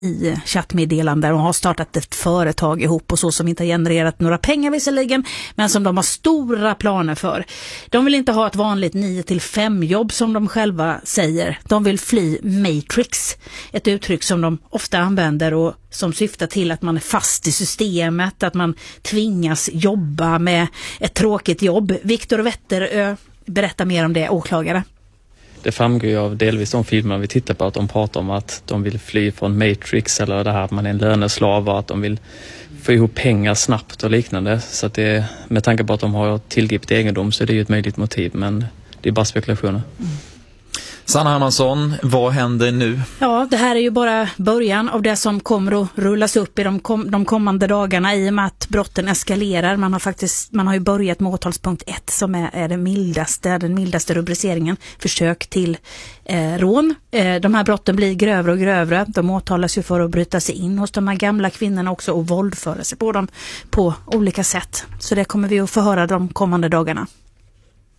i chattmeddelanden och har startat ett företag ihop och så, som inte har genererat några pengar visserligen, men som de har stora planer för. De vill inte ha ett vanligt 9-5 jobb som de själva säger. De vill fly Matrix, ett uttryck som de ofta använder och som syftar till att man är fast i systemet, att man tvingas jobba med ett tråkigt jobb. Viktor Wetterö berättar mer om det, åklagare. Det framgår ju av delvis de filmer vi tittar på att de pratar om att de vill fly från Matrix, eller det här att man är en löneslav och att de vill få ihop pengar snabbt och liknande. Så att det, med tanke på att de har tillgripit egendom, så är det ju ett möjligt motiv, men det är bara spekulationer. Sanna Hermansson, vad händer nu? Ja, det här är ju bara början av det som kommer att rullas upp i de kommande dagarna, i och med att brotten eskalerar. Man har ju börjat med åtalspunkt 1 som är den mildaste rubriceringen, försök till rån. De här brotten blir grövre och grövre. De åtalas ju för att bryta sig in hos de här gamla kvinnorna också och våldföra sig på dem på olika sätt. Så det kommer vi att få höra de kommande dagarna.